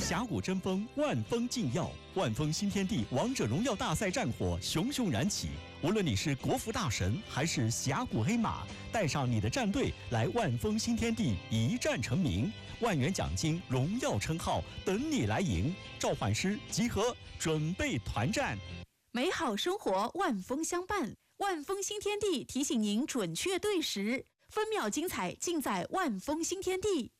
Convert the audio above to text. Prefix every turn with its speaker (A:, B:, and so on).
A: 峡谷争锋，万峰竞耀，万峰新天地王者荣耀大赛战火熊熊燃起。无论你是国服大神还是峡谷黑马，带上你的战队来万峰新天地一战成名，万元奖金、荣耀称号等你来赢。召唤师集合，准备团战。
B: 美好生活万峰相伴，万峰新天地提醒您准确对时，分秒精彩尽在万峰新天地。